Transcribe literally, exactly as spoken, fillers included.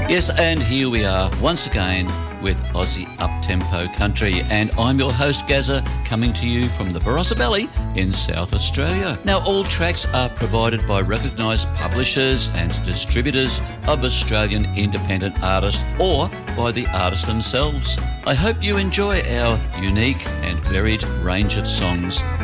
Yes, and here we are once again with Aussie up-tempo country, and I'm your host Gazza, coming to you from the Barossa Valley in South Australia. Now, all tracks are provided by recognised publishers and distributors of Australian independent artists or by the artists themselves. I hope you enjoy our unique and varied range of songs.